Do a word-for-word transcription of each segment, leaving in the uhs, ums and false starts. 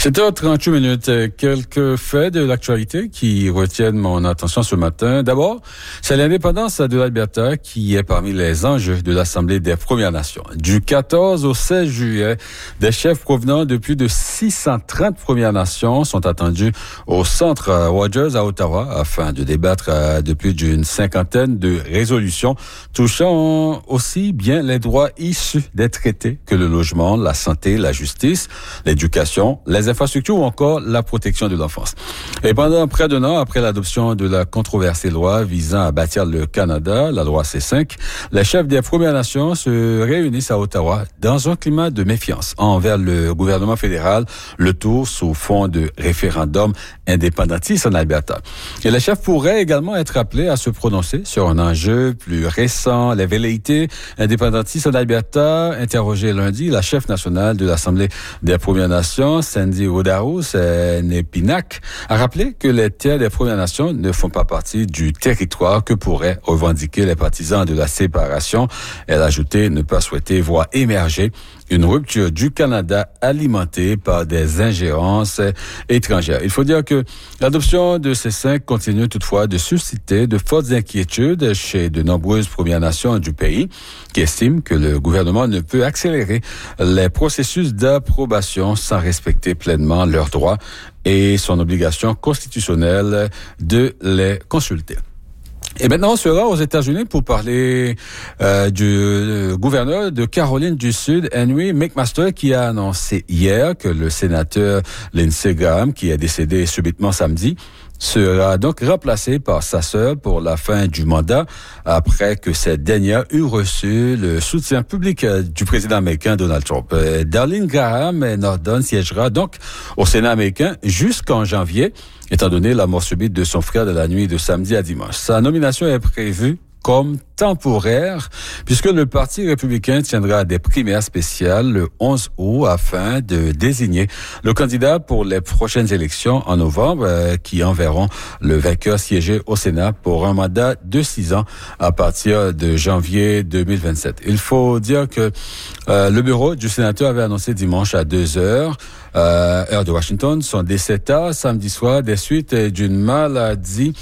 sept heures trente-huit minutes. Quelques faits de l'actualité qui retiennent mon attention ce matin. D'abord, c'est l'indépendance de l'Alberta qui est parmi les enjeux de l'Assemblée des Premières Nations. Du quatorze au seize juillet, des chefs provenant de plus de six cent trente Premières Nations sont attendus au Centre Rogers à Ottawa afin de débattre de plus d'une cinquantaine de résolutions touchant aussi bien les droits issus des traités que le logement, la santé, la justice, l'éducation, les infrastructures ou encore la protection de l'enfance. Et pendant près d'un an après l'adoption de la controversée loi visant à bâtir le Canada, la loi C cinq, les chefs des Premières Nations se réunissent à Ottawa dans un climat de méfiance envers le gouvernement fédéral, le tout sous fond de référendum indépendantiste en Alberta. Et les chefs pourraient également être appelés à se prononcer sur un enjeu plus récent, les velléités indépendantistes en Alberta. Interrogée lundi, la chef nationale de l'Assemblée des Premières Nations, Sandy Wodaous-Nepinac, a rappelé que les terres des Premières Nations ne font pas partie du territoire que pourraient revendiquer les partisans de la séparation. Elle a ajouté ne pas souhaiter voir émerger une rupture du Canada alimentée par des ingérences étrangères. Il faut dire que l'adoption de ces cinq continue toutefois de susciter de fortes inquiétudes chez de nombreuses Premières Nations du pays qui estiment que le gouvernement ne peut accélérer les processus d'approbation sans respecter pleinement leurs droits et son obligation constitutionnelle de les consulter. Et maintenant, on sera aux États-Unis pour parler euh, du euh, gouverneur de Caroline du Sud, Henry McMaster, qui a annoncé hier que le sénateur Lindsey Graham, qui est décédé subitement samedi, sera donc remplacé par sa sœur pour la fin du mandat après que cette dernière eut reçu le soutien public du président américain Donald Trump. Euh, Darlene Graham Nordon siégera donc au Sénat américain jusqu'en janvier, étant donné la mort subite de son frère de la nuit de samedi à dimanche. Sa nomination est prévue comme temporaire, puisque le Parti républicain tiendra des primaires spéciales le onze août afin de désigner le candidat pour les prochaines élections en novembre, euh, qui enverront le vainqueur siéger au Sénat pour un mandat de six ans à partir de janvier deux mille vingt-sept. Il faut dire que euh, le bureau du sénateur avait annoncé dimanche à deux heures, euh, heure de Washington, son décès tard samedi soir des suites d'une maladie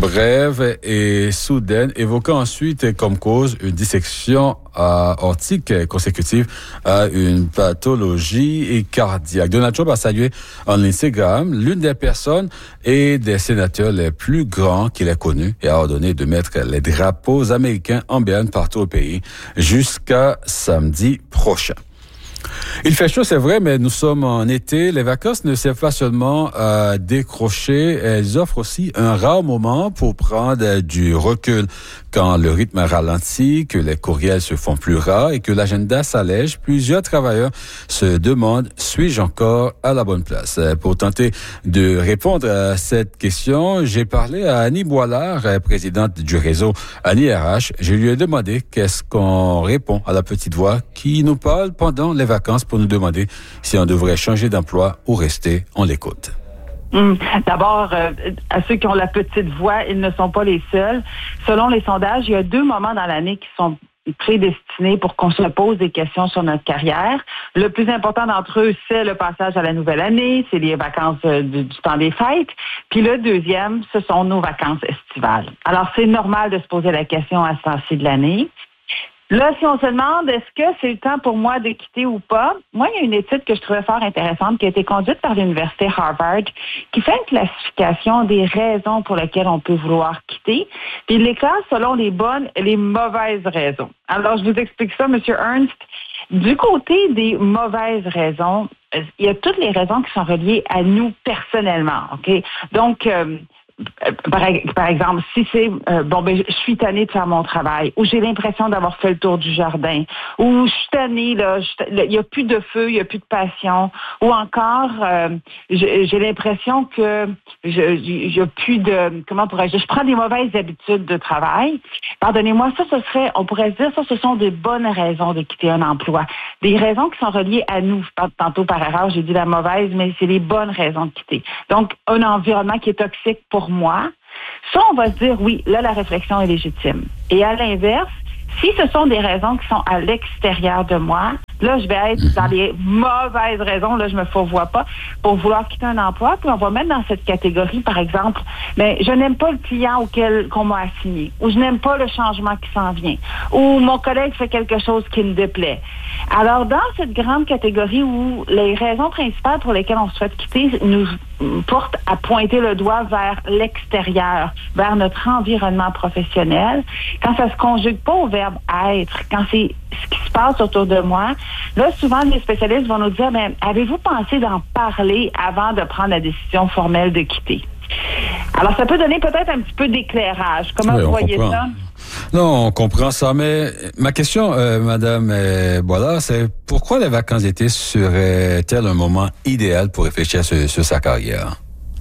brève et soudaine, évoquant ensuite comme cause une dissection euh, aortique consécutive à une pathologie cardiaque. Donald Trump a salué en Lindsey Graham, l'une des personnes et des sénateurs les plus grands qu'il ait connus, et a ordonné de mettre les drapeaux américains en berne partout au pays jusqu'à samedi prochain. Il fait chaud, c'est vrai, mais nous sommes en été. Les vacances ne servent pas seulement à décrocher, elles offrent aussi un rare moment pour prendre du recul. Quand le rythme ralentit, que les courriels se font plus rares et que l'agenda s'allège, plusieurs travailleurs se demandent, suis-je encore à la bonne place? Pour tenter de répondre à cette question, j'ai parlé à Annie Boilard, présidente du réseau Annie R H. Je lui ai demandé qu'est-ce qu'on répond à la petite voix qui nous parle pendant les vacances pour nous demander si on devrait changer d'emploi ou rester. On l'écoute. Hum. D'abord, euh, à ceux qui ont la petite voix, ils ne sont pas les seuls. Selon les sondages, il y a deux moments dans l'année qui sont prédestinés pour qu'on se pose des questions sur notre carrière. Le plus important d'entre eux, c'est le passage à la nouvelle année, c'est les vacances euh, du, du temps des fêtes. Puis le deuxième, ce sont nos vacances estivales. Alors, c'est normal de se poser la question à ce temps-ci de l'année. Là, si on se demande, est-ce que c'est le temps pour moi de quitter ou pas? Moi, il y a une étude que je trouvais fort intéressante qui a été conduite par l'Université Harvard qui fait une classification des raisons pour lesquelles on peut vouloir quitter. Puis il les classe selon les bonnes et les mauvaises raisons. Alors, je vous explique ça, M. Ernst. Du côté des mauvaises raisons, il y a toutes les raisons qui sont reliées à nous personnellement, OK? Donc, euh, Par, par exemple, si c'est euh, bon, ben je suis tannée de faire mon travail, ou j'ai l'impression d'avoir fait le tour du jardin, ou je suis tannée là, il y a plus de feu, il y a plus de passion, ou encore euh, j'ai, j'ai l'impression que je, il y a plus de comment pourrais-je, je prends des mauvaises habitudes de travail. Pardonnez-moi, ça ce serait, on pourrait se dire ça, ce sont des bonnes raisons de quitter un emploi, des raisons qui sont reliées à nous. Tantôt par erreur, j'ai dit la mauvaise, mais c'est les bonnes raisons de quitter. Donc un environnement qui est toxique pour moi. Ça, on va se dire, oui, là, la réflexion est légitime. Et à l'inverse, Si ce sont des raisons qui sont à l'extérieur de moi, là, je vais être dans les mauvaises raisons, là, je me fourvoie pas, pour vouloir quitter un emploi, puis on va mettre dans cette catégorie, par exemple, mais je n'aime pas le client auquel qu'on m'a assigné, ou je n'aime pas le changement qui s'en vient, ou mon collègue fait quelque chose qui me déplaît. Alors, dans cette grande catégorie où les raisons principales pour lesquelles on souhaite quitter nous portent à pointer le doigt vers l'extérieur, vers notre environnement professionnel, quand ça se conjugue pas au verbe être, quand c'est ce qui se passe autour de moi, là, souvent, les spécialistes vont nous dire, ben, avez-vous pensé d'en parler avant de prendre la décision formelle de quitter? Alors, ça peut donner peut-être un petit peu d'éclairage. Comment oui, vous voyez comprend. ça? Non, on comprend ça, mais ma question, euh, Madame euh, Boilard, c'est pourquoi les vacances d'été seraient-elles un moment idéal pour réfléchir sur, sur sa carrière?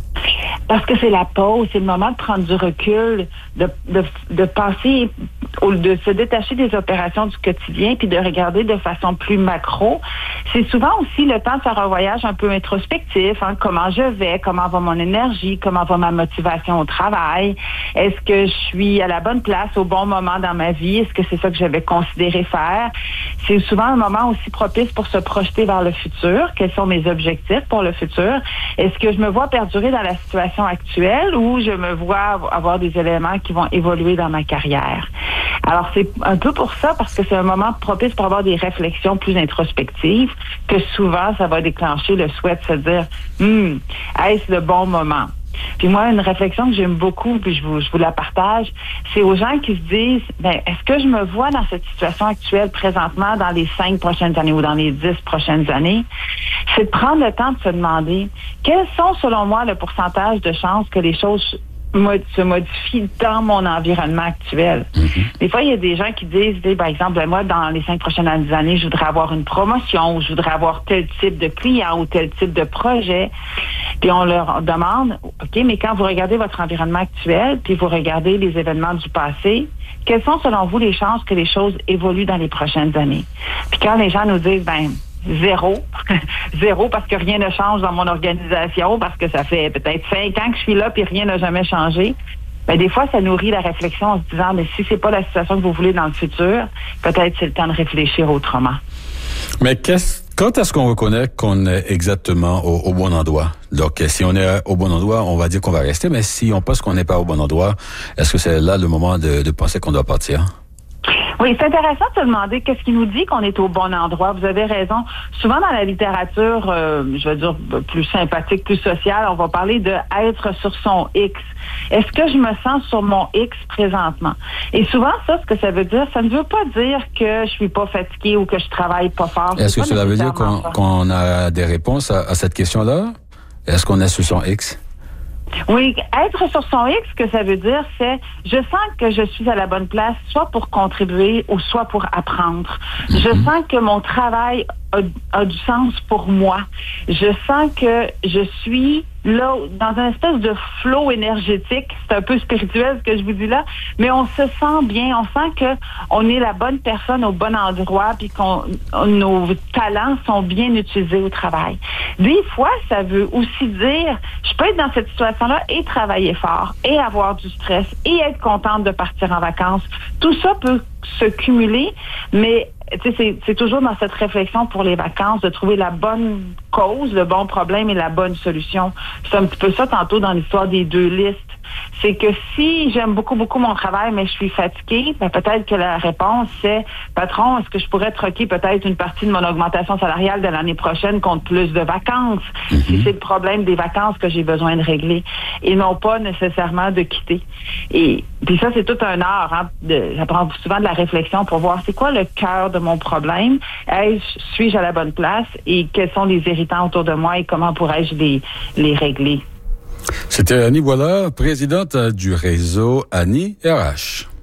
Parce que c'est la pause, c'est le moment de prendre du recul, de, de, de penser, de se détacher des opérations du quotidien, puis de regarder de façon plus macro. C'est souvent aussi le temps de faire un voyage un peu introspectif, hein, comment je vais, comment va mon énergie, comment va ma motivation au travail, est-ce que je suis à la bonne place au bon moment dans ma vie, est-ce que c'est ça que j'avais considéré faire. C'est souvent un moment aussi propice pour se projeter vers le futur, quels sont mes objectifs pour le futur, est-ce que je me vois perdurer dans la situation actuelle ou je me vois avoir des éléments qui vont évoluer dans ma carrière. Alors, c'est un peu pour ça, parce que c'est un moment propice pour avoir des réflexions plus introspectives, que souvent, ça va déclencher le souhait de se dire « Hum, est-ce le bon moment? » Puis moi, une réflexion que j'aime beaucoup, puis je vous, je vous la partage, c'est aux gens qui se disent, ben, est-ce que je me vois dans cette situation actuelle présentement dans les cinq prochaines années ou dans les dix prochaines années? C'est de prendre le temps de se demander quels sont, selon moi, le pourcentage de chances que les choses se modifient dans mon environnement actuel. Mm-hmm. Des fois, il y a des gens qui disent, par exemple, moi, dans les cinq prochaines années, je voudrais avoir une promotion, ou je voudrais avoir tel type de client ou tel type de projet. Puis on leur demande, OK, mais quand vous regardez votre environnement actuel, puis vous regardez les événements du passé, quelles sont, selon vous, les chances que les choses évoluent dans les prochaines années? Puis quand les gens nous disent, ben, Zéro. Zéro parce que rien ne change dans mon organisation, parce que ça fait peut-être cinq ans que je suis là puis rien n'a jamais changé. Ben, des fois, ça nourrit la réflexion en se disant, mais si c'est pas la situation que vous voulez dans le futur, peut-être c'est le temps de réfléchir autrement. Mais qu'est-ce, quand est-ce qu'on reconnaît qu'on est exactement au, au bon endroit? Donc, si on est au bon endroit, on va dire qu'on va rester, mais si on pense qu'on n'est pas au bon endroit, est-ce que c'est là le moment de, de penser qu'on doit partir? Oui, c'est intéressant de se demander qu'est-ce qui nous dit qu'on est au bon endroit. Vous avez raison. Souvent dans la littérature, euh, je veux dire plus sympathique, plus sociale, on va parler de être sur son X. Est-ce que je me sens sur mon X présentement? Et souvent, ça, ce que ça veut dire, ça ne veut pas dire que je suis pas fatiguée ou que je travaille pas fort. Est-ce que cela veut dire qu'on, qu'on a des réponses à, à cette question-là? Est-ce qu'on est sur son X? Oui, être sur son X, ce que ça veut dire, c'est je sens que je suis à la bonne place, soit pour contribuer ou soit pour apprendre. Mm-hmm. Je sens que mon travail a, a du sens pour moi. Je sens que je suis là, dans un espèce de flot énergétique. C'est un peu spirituel ce que je vous dis là, mais on se sent bien. On sent que on est la bonne personne au bon endroit, puis qu'on nos talents sont bien utilisés au travail. Des fois, ça veut aussi dire, je peux être dans cette situation-là et travailler fort, et avoir du stress, et être contente de partir en vacances. Tout ça peut se cumuler, mais tu sais, c'est, c'est toujours dans cette réflexion pour les vacances de trouver la bonne cause, le bon problème et la bonne solution. C'est un petit peu ça tantôt dans l'histoire des deux listes. C'est que si j'aime beaucoup, beaucoup mon travail, mais je suis fatiguée, ben peut-être que la réponse, c'est « Patron, est-ce que je pourrais troquer peut-être une partie de mon augmentation salariale de l'année prochaine contre plus de vacances? Mm-hmm. Si c'est le problème des vacances que j'ai besoin de régler. » Et non pas nécessairement de quitter. Et puis ça, c'est tout un art. Hein, de, ça prend souvent de la réflexion pour voir c'est quoi le cœur de mon problème. Est-ce, suis-je à la bonne place? Et quels sont les irritants autour de moi et comment pourrais-je les, les régler? C'était Annie Boilard, présidente du réseau Annie R H.